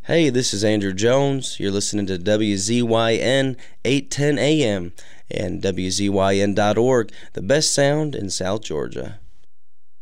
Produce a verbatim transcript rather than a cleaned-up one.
Hey, this is Andrew Jones. You're listening to W Z Y N eight ten A M and W Z Y N dot org, the best sound in South Georgia.